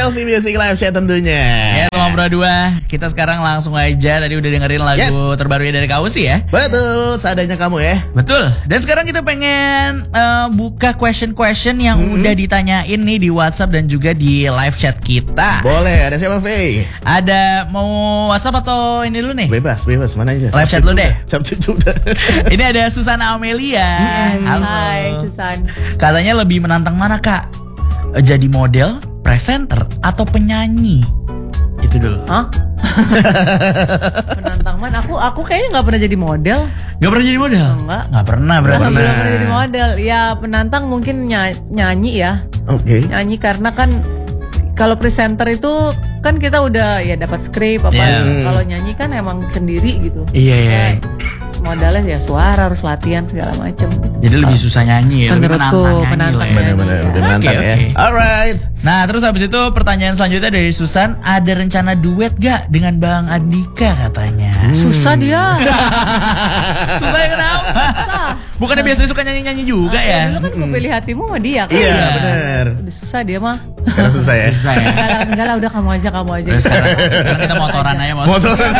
LC Music Live Chat tentunya. Ya, Ngobrol 2. Kita sekarang langsung aja. Tadi udah dengerin lagu terbarunya dari Kausi ya. Betul, seadanya kamu ya. Betul. Dan sekarang kita pengen buka question yang udah ditanyain nih di WhatsApp dan juga di live chat kita. Boleh, ada siapa Faye? Ada mau WhatsApp atau ini dulu nih? Bebas, mana aja. Live chat lu deh. Capcit udah. Ini ada Susana Amelia. Halo. Hai Susan. Katanya lebih menantang mana kak? Jadi model, presenter, atau penyanyi? Itu dulu. Hah? Penantang man. Aku kayaknya nggak pernah jadi model. Gak pernah jadi model? Enggak. Gak pernah berarti. Belum pernah jadi model. Ya penantang mungkin nyanyi ya. Oke. Nyanyi karena kan kalau presenter itu kan kita udah ya dapat skrip apa. Yeah. Kalau nyanyi kan emang sendiri gitu. Iya. Ya, modalnya ya suara harus latihan segala macam. Jadi lebih susah nyanyi ya. Lebih Menurutku menantang nyanyi lah ya. Bener-bener udah menantang ya. Oke. Alright. Nah terus habis itu pertanyaan selanjutnya dari Susan. Ada rencana duet gak dengan Bang Andika katanya? Susah dia. Susah ya kenapa? Bukannya biasanya suka nyanyi-nyanyi juga ya? Dulu kan gue pilih hatimu sama dia kan. Iya, bener. Udah susah dia mah. Sekarang susah ya. Susah ya. Enggak lah udah kamu aja. Terus sekarang kita motoran aja. Motoran.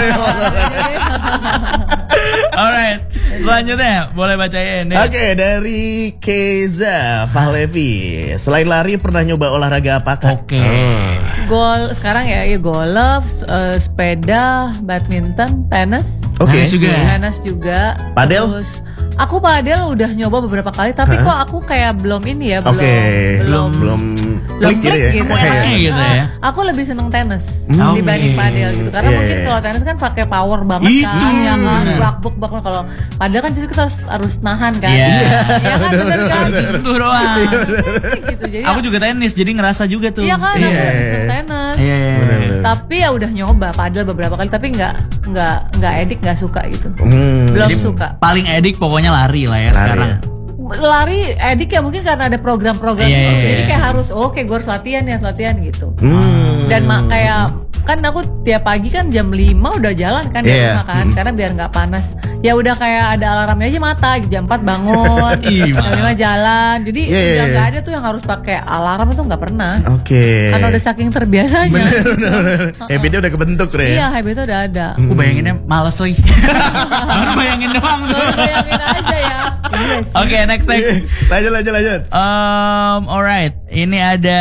Alright, selanjutnya boleh bacain deh. Oke, dari Keza Fahlevi. Selain lari pernah nyoba olahraga apakah? Oke. Gol sekarang ya golf, sepeda, badminton, tenis. Oke. Tenis juga. Tenis juga. Padel? Terus, aku padel udah nyoba beberapa kali tapi kok aku kayak belum ini ya, belum klik gitu ya. Enaknya gitu ya. Aku lebih seneng tenis Oke. dibanding padel gitu. Karena Iya, mungkin iya. kalau tenis kan pakai power banget Itu. kan, ya kan, bak kalau padel kan jadi kita harus nahan kan. Iya. Iya kan bener kan? Itu doang. Gitu. Jadi Aku juga tenis, jadi ngerasa juga tuh. iya kan aku Iya. lebih seneng tenis. Iya. Bener-bener. Tapi ya udah nyoba padel beberapa kali tapi nggak edik, nggak suka gitu. Hmm. Belum Jadi suka. paling edik pokoknya lari lah ya Lari sekarang. ya. Lari edik ya mungkin karena ada program-program Iya, gitu. iya, Jadi iya. kayak harus oke gue harus latihan gitu. Hmm. Dan kayak kan aku tiap pagi kan jam 5 udah jalan kan di Iya. rumah kan karena biar nggak panas. Ya udah kayak ada alarmnya aja mata jam 4 bangun, Ih, jam 5 jalan. Jadi Iya, iya, udah iya. nggak ada tuh yang harus pakai alarm itu nggak pernah. Oke. Karena udah saking terbiasanya. Bener. Habitnya udah kebentuk Re. Iya, habitnya udah ada. Aku bayanginnya males lagi. Baru bayangin doang tuh. Baru bayangin aja ya. Iya sih. Oke, next. Lanjut. Alright, ini ada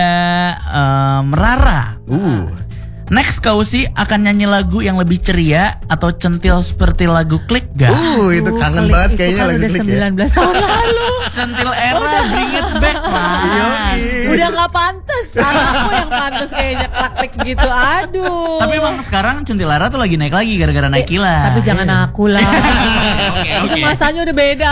Rara. Next Kausi akan nyanyi lagu yang lebih ceria atau centil seperti lagu Klik gak? Itu kangen Klik banget itu kayaknya kan lagu udah Klik ya. 19 tahun lalu. Centil era, bring it back lah. Yoi. Udah gak pantas. Aku yang pantas kayaknya Klik gitu. Aduh. Tapi emang sekarang centil era tuh lagi naik lagi gara-gara Naikila. Tapi jangan aku lah. Oke. Itu masanya udah beda.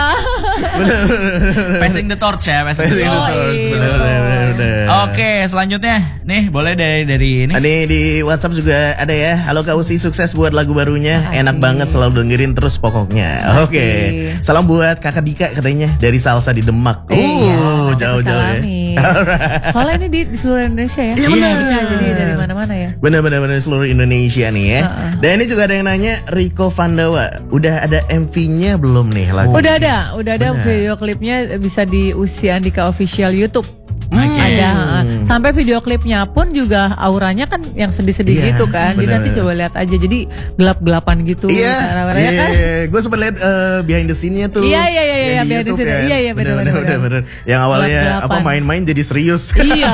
Passing the torch ya, passing the Passing the torch. torch, Yoi. bener. Oke, selanjutnya nih boleh dari ini. Ada di WhatsApp juga ada ya. Halo Kak Usi, sukses buat lagu barunya. Makasih. Enak banget selalu dengerin terus pokoknya. Makasih. Oke. Salam buat Kakak Dika katanya dari Salsa di Demak. Iya, Jauh-jauh ya. salamin. Soalnya ini di seluruh Indonesia ya. Iya, benar. Bisa jadi dari mana-mana ya. Bener-bener seluruh Indonesia nih ya. Dan ini juga ada yang nanya Rico Vandawa. Udah ada MV-nya belum nih lagu? Udah ada Benar. video klipnya bisa di Usi Andika Official YouTube. Oke. Ada sampai video klipnya pun juga auranya kan yang sedih-sedih Iya, gitu kan. Jadi bener. nanti coba lihat aja. Jadi gelap-gelapan gitu. Iya, Warna-warnanya kan. gue sempat lihat behind the scene-nya tuh. Iya, Yang di behind the YouTube scene. kan. Iya, bener. Bener. Yang awalnya Gelap-gelapan. main-main jadi serius. Iya.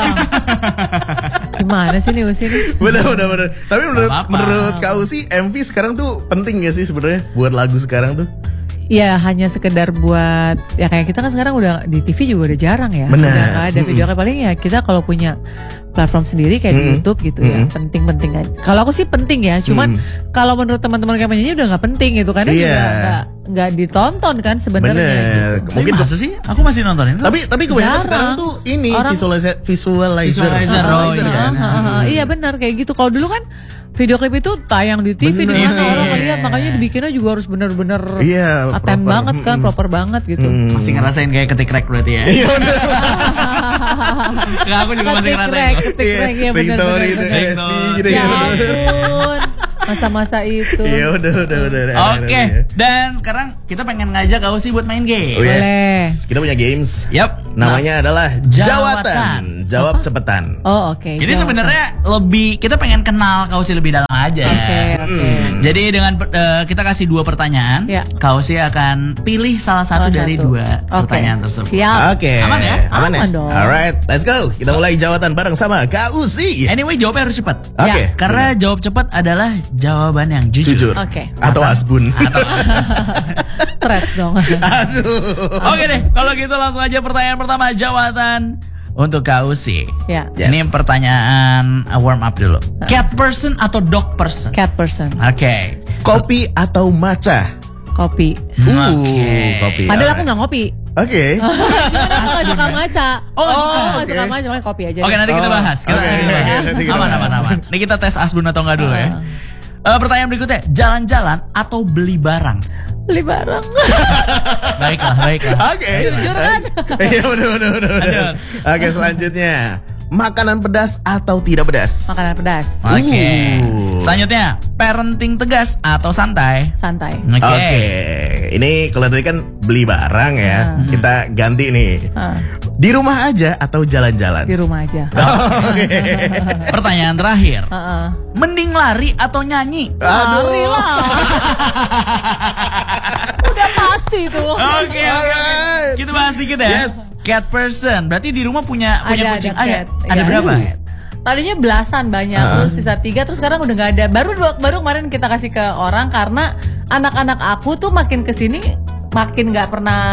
Gimana sih nih Usi nih? Bener. Tapi apa-apa. menurut Kak Usi MV sekarang tuh penting gak sih sebenarnya buat lagu sekarang tuh? Ya hanya sekedar buat ya kayak kita kan sekarang udah di TV juga udah jarang ya. Benar. Udah nggak ada video klip paling ya kita kalau punya platform sendiri kayak di YouTube gitu ya penting aja. Kalau aku sih penting ya. Cuman kalau menurut teman-teman kayak penyanyi udah nggak penting gitu karena Iya. juga nggak ditonton kan sebenarnya. Bener. Gitu. Mungkin Masa sih? Aku masih nontonin. tapi kebanyakan Jarang. sekarang tuh ini Orang- visualizer. Visualizer, oh, iya. kan? Iya benar kayak gitu. Kalau dulu kan video klip itu tayang di TV di Bener. mana orang Iya. ngeliat makanya dibikinnya juga harus bener-bener Iya, aten proper. banget kan, proper banget gitu. Masih ngerasain kayak ketik rek berarti ya. Iya bener. Enggak, aku juga masih ngerasain. Ketik rek ya bener Ringtone gitu, bener. RSP gitu Ya ya. bener. ampun, masa-masa itu. Iya udah. Oke, dan sekarang kita pengen ngajak Kausi buat main game. Oh yes. Boleh. Kita punya games. Yap. Namanya adalah Jawatan. Jawatan. jawab cepetan. Oh oke. Ini sebenarnya lebih kita pengen kenal Kausi lebih dalam aja. Oke. Jadi dengan kita kasih 2 pertanyaan, Ya. Kausi akan pilih salah satu dari 2 pertanyaan tersebut. Siap. Oke. Aman ya? Aman ya? Aman dong. Alright, let's go. Kita mulai jawatan bareng sama Kak Uzi. Anyway, jawabnya harus cepat. Oke. Karena jawab cepat adalah jawaban yang jujur. Oke. Atau asbun. Threats dong. Aduh. Oke deh, kalau gitu langsung aja pertanyaan pertama, jawatan untuk Kak Uzi. Ya. Yes. Ini pertanyaan warm up dulu. Cat person atau dog person? Cat person. Oke. Kopi atau matcha? Kopi. Kopi. Padahal aku nggak ngopi. Oke. Aku nggak suka matcha. Oh, nggak oke. suka matcha, makanya kopi aja. Oke, nanti kita bahas. Oke, nanti kita bahas. Aman. Ini kita tes asbun atau enggak dulu ya. Pertanyaan berikutnya, jalan-jalan atau beli barang? Beli barang. Baiklah. Oke. Jujur kan? Iya benar. Lanjut. Oke, selanjutnya. Makanan pedas atau tidak pedas? Makanan pedas. Oke. Selanjutnya, parenting tegas atau santai? Santai. Oke. Ini kalau tadi kan beli barang ya. Kita ganti nih. Di rumah aja atau jalan-jalan? Di rumah aja. Pertanyaan terakhir. Heeh. Mending lari atau nyanyi? Lari lah. Udah pasti tuh. Oke. Alright. Kita bahas dikit ya. Yes. Cat person. Berarti di rumah punya kucing. cat. Ada Iya, berapa? ada. Tadinya belasan banyak, terus sisa 3, terus sekarang udah nggak ada. Baru kemarin kita kasih ke orang karena anak-anak aku tuh makin kesini makin nggak pernah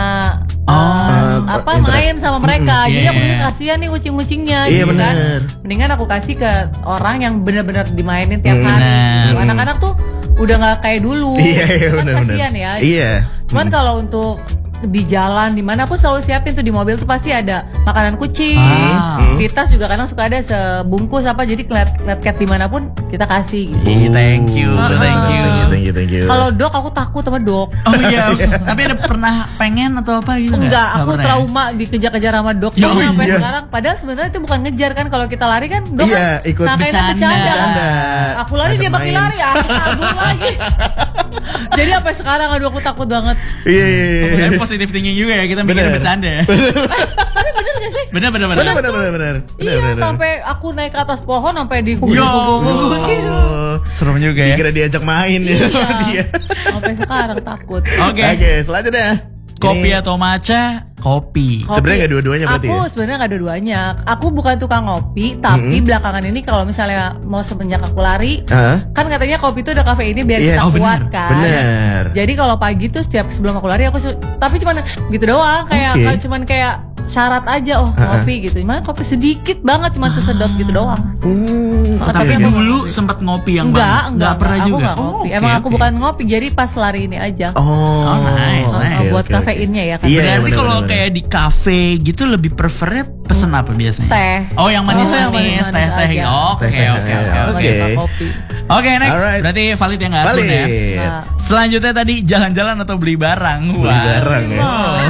main sama mereka. Jadi aku pikir kasihan nih kucing-kucingnya. Iya, gitu kan. bener. Mendingan aku kasih ke orang yang benar-benar dimainin tiap hari. Bener. Gitu. Anak-anak tuh udah nggak kayak dulu. Iya, Kan benar. kasihan ya. Iya. Cuman kalau untuk di jalan dimana aku selalu siapin tuh di mobil tuh pasti ada makanan kucing. Di tas juga kadang suka ada sebungkus apa, jadi lihat cat dimanapun kita kasih gitu. Thank you. Thank you. Kalau dog aku takut sama dog. Oh iya, tapi ada pernah pengen atau apa gitu nggak? Enggak, aku pernah ya? trauma dikejar-kejar sama dog Ya, tuh sampai iya. sekarang. Padahal sebenarnya itu bukan ngejar kan, kalau kita lari kan dog Iya, kan ikut sangkainya bercanda. bercanda. Aku lari dia Ngajak makin main. lari, aku kabur lagi. Jadi sampai sekarang aduh aku takut banget. Iya. Tapi positif thinking juga ya, kita mikirnya Bener. bercanda ya. Tapi bener gak sih? Bener. Benar. Iya, sampai aku naik ke atas pohon sampai Yo. diguguk-guguk gitu. Serem juga ya. Dikira diajak main ya sama dia. Sampai sekarang takut. Oke. Oke, selanjutnya. Kopi Ini atau matcha? Kopi. sebenarnya nggak dua-duanya berarti Aku ya? sebenarnya nggak dua-duanya. Aku bukan tukang ngopi, tapi belakangan ini kalau misalnya mau semenjak aku lari, Hah? kan katanya kopi itu ada kafeinnya biar Yes. kita Oh, kuat bener. kan. Bener. Jadi kalau pagi tuh setiap sebelum aku lari aku tapi cuman gitu doang, kayak Oke. cuman kayak syarat aja ngopi gitu. Cuman kopi sedikit banget, cuman sesedot gitu doang. Tapi aku dulu sempat ngopi yang enggak pernah aku juga. nggak ngopi. Oh, Emang oke, aku oke. bukan ngopi, jadi pas lari ini aja. Oh, nice. Buat kafeinnya ya kan. Iya, Berarti bener, kalau bener. kayak di cafe gitu lebih prefernya pesen apa biasanya? Teh. Oh, yang manis-manis, yang manis-manis teh-teh. aja. Oke. Teh-teh, Oke. Nggak suka kopi. Oke, next. Alright. Berarti valid yang nggak asbun ya. Balik. Nah, Selanjutnya tadi jalan-jalan atau beli barang. Beli barang ya.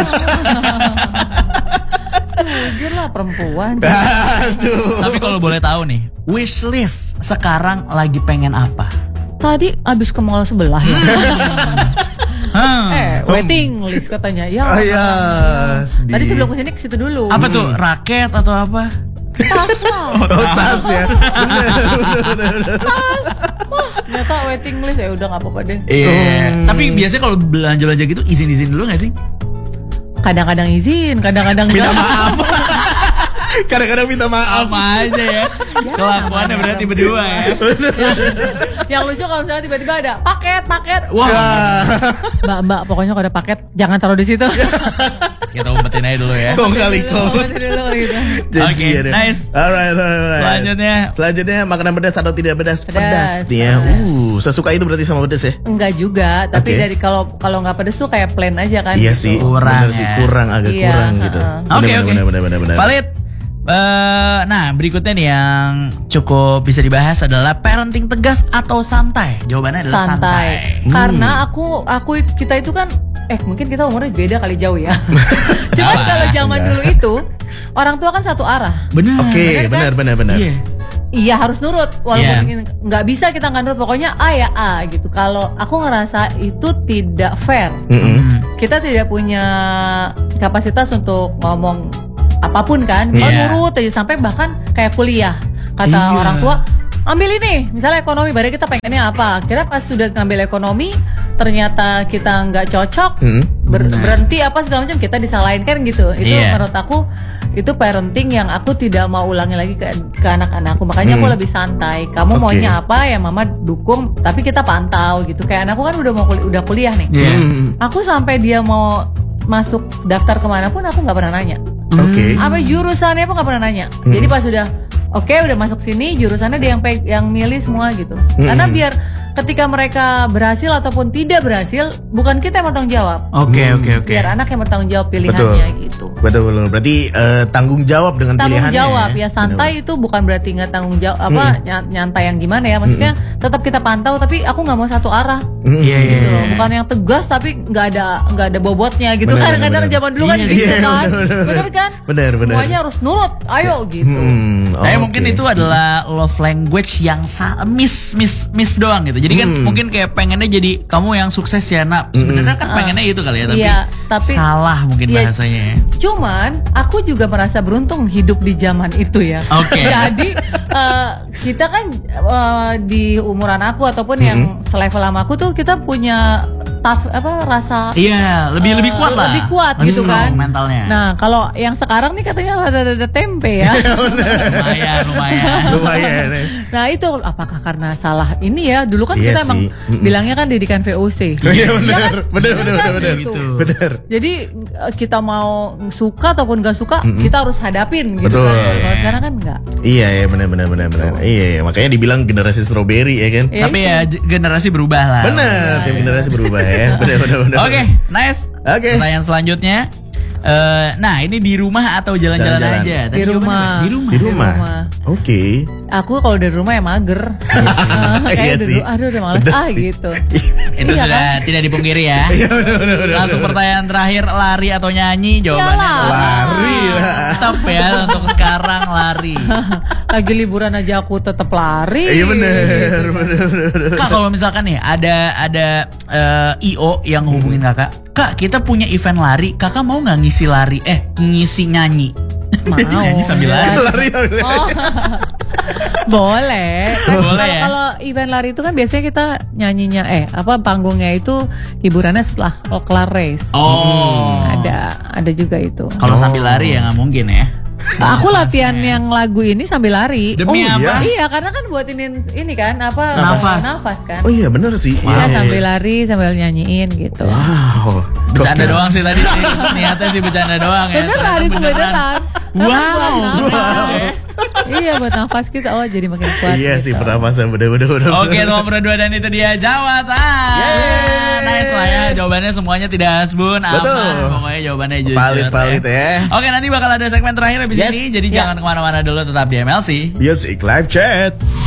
jujur lah perempuan. Aduh. Tapi kalau boleh tahu nih, wishlist sekarang lagi pengen apa? Tadi abis ke mall sebelah ya. Hmm. Waiting list katanya. Ya. Oh ya. Tadi sebelum kesini ke situ dulu. Apa tuh? Raket atau apa? Tas lah. Oh, tas ya. Bener. Ternyata waiting list ya udah nggak apa-apa deh. Iya. Tapi biasanya kalau belanja-belanja gitu izin-izin dulu gak sih? Kadang-kadang izin, kadang-kadang Minta enggak. maaf. Kadang-kadang minta maaf. Apa aja ya? Kelakuannya berarti berdua ya. Yang lucu kalau misalnya tiba-tiba ada paket. Wah, Mbak, pokoknya kalau ada paket jangan taruh di situ. kita umpetin aja dulu ya. Kong kali kong. Dulu gitu. Janjian Oke, ya. nice. Alright. Selanjutnya. Makanan pedas atau tidak pedas? Pedas. Nih ya. Pedas. Sesuka itu berarti sama pedas ya? Enggak juga, tapi Oke. dari kalau nggak pedes tuh kayak plain aja kan. Iya gitu. sih. Kurang Bener sih, ya. kurang agak Iya, kurang gitu. Oke. Benar. Valid. Nah, berikutnya nih yang cukup bisa dibahas adalah parenting tegas atau santai. Jawabannya adalah santai. Karena kita itu kan mungkin kita umurnya beda kali jauh ya. Cuman kalau zaman dulu itu orang tua kan satu arah. Benar. Oke, Bener kan? benar. Iya. Iya harus nurut walaupun Iya. nggak bisa kita nggak nurut, pokoknya A ya A gitu. Kalau aku ngerasa itu tidak fair. Mm-mm. Kita tidak punya kapasitas untuk ngomong apapun kan. Oh nurut aja sampai bahkan kayak kuliah. Kata orang tua, ambil ini, misalnya ekonomi, padahal kita pengennya apa. Kira pas sudah ngambil ekonomi, ternyata kita nggak cocok, berhenti apa segala macam, kita disalahin kan gitu. Itu menurut aku itu parenting yang aku tidak mau ulangi lagi ke anak-anakku. Makanya aku lebih santai. Kamu maunya apa ya mama dukung, tapi kita pantau gitu. Kayak anakku kan udah kuliah nih. Aku sampai dia mau masuk daftar kemanapun aku nggak pernah nanya. Apa jurusannya pun nggak pernah nanya. Jadi pas sudah udah masuk sini, jurusannya dia yang milih semua gitu. Karena biar ketika mereka berhasil ataupun tidak berhasil, bukan kita yang bertanggung jawab. Oke. Biar anak yang bertanggung jawab pilihannya gitu. Betul. Berarti tanggung jawab dengan pilihannya. Tanggung jawab ya, santai itu bukan berarti nggak tanggung jawab nyantai yang gimana ya. Maksudnya tetap kita pantau, tapi aku nggak mau satu arah. Gitu loh. Bukan yang tegas tapi nggak ada bobotnya gitu. Kadang-kadang zaman dulu kan gitu kan. Bener kan? Bener. Semuanya harus nurut. Ayo gitu. Mungkin itu adalah love language yang miss doang gitu. Jadi kan mungkin kayak pengennya jadi kamu yang sukses ya nak. Sebenarnya kan pengennya itu kali ya, tapi salah mungkin bahasanya. Cuman aku juga merasa beruntung hidup di zaman itu ya. Jadi kita kan di umuran aku ataupun yang selevel sama aku tuh kita punya rasa lebih kuat lah. Lebih kuat gitu kan mentalnya. Nah, kalau yang sekarang nih katanya ada tempe ya. lumayan. Nah, itu apakah karena salah ini ya? Dulu kan kita emang bilangnya kan didikan VOC. Bener. Bener. Jadi kita mau suka ataupun gak suka, kita harus hadapin gitu kan. Kalau sekarang kan enggak. Iya, benar. Iya, makanya dibilang generasi strawberry ya kan. Tapi ya generasi berubah lah. Bener, tiap generasi berubah ya. Bener. Oke, nice. Pertanyaan selanjutnya. Nah, ini di rumah atau jalan-jalan aja? Di rumah. Di rumah. Oke. Aku kalau dari rumah ya mager. Kayak dulu, udah males gitu. Itu sudah tidak dipungkiri ya. Langsung pertanyaan terakhir, lari atau nyanyi? Jawabannya lari lah. Tetap ya untuk sekarang lari. Lagi liburan aja aku tetap lari. Iya bener. Kak, kalau misalkan nih ada IO yang hubungin kakak, Kak kita punya event lari, kakak mau nggak ngisi lari? Ngisi nyanyi? Mau. Nyanyi sambil lari. Boleh. Ya? Kalau event lari itu kan biasanya kita nyanyinya panggungnya itu hiburannya setelah kelar race. Ada juga itu. Kalau sambil lari ya nggak mungkin ya. Aku latihan yang lagu ini sambil lari. Demi apa? Iya, karena kan buat ini kan nafas kan. Oh iya bener sih. Iya, sambil lari sambil nyanyiin gitu. Wow. Bercanda doang sih tadi sih. Niatnya sih bercanda doang ya. Beneran itu beneran. Wow. Iya, buat nafas kita jadi makin kuat. Iya gitu. sih, pernapasan bener. Oke, nomor 2 dan itu dia jawatan. Nice lah ya, jawabannya semuanya tidak asbun, aman. Pokoknya jawabannya jujur. Valid ya. Oke, nanti bakal ada segmen terakhir abis ini. Jadi jangan kemana-mana dulu, tetap di MLC Music Live Chat.